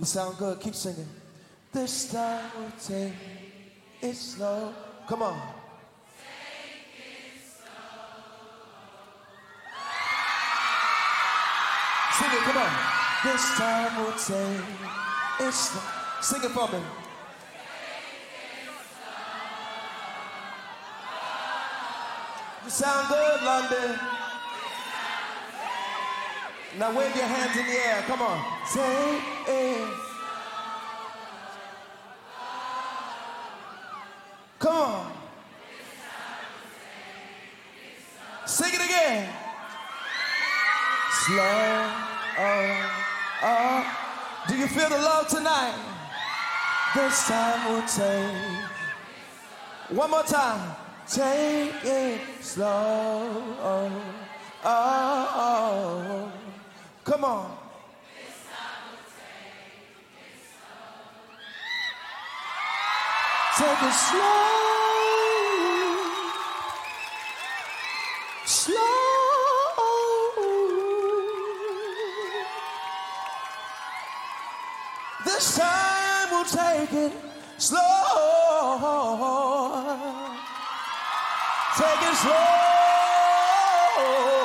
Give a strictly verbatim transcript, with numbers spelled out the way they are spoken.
You sound good. Keep singing. This time we'll take it slow. Come on. Sing it, come on. This time we'll take it slow. Sing it for me. You sound good, London. Now wave your hands in the air. Come on. Take it. Come on. Sing it again. Slow. Oh, oh. Do you feel the love tonight? This time we'll take. One more time. Take it slow. Oh, oh, oh. Come on. This time we'll take it slow. Take it slow. Slow. This time we'll take it slow. Take it slow.